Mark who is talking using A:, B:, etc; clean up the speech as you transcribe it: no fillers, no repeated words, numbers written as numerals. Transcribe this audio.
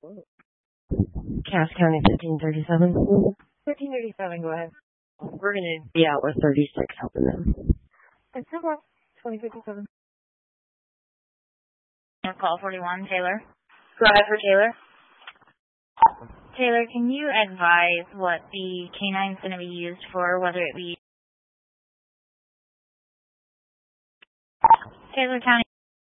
A: Cass County 1537.
B: 1337, go ahead.
A: We're going to be out with 36 helping them.
B: It's no problem. 2057.
C: Call 41, Taylor.
B: Go ahead for Taylor.
C: Taylor, can you advise what the canine's going to be used for, whether it be Taylor County